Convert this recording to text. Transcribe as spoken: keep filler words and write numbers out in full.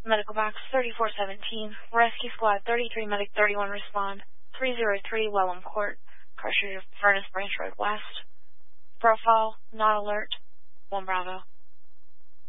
Medical box thirty-four seventeen. Rescue squad thirty-three, medic thirty-one respond. three oh three Wellham Court. Cartridge Furnace Branch Road West. Profile not alert. one Bravo.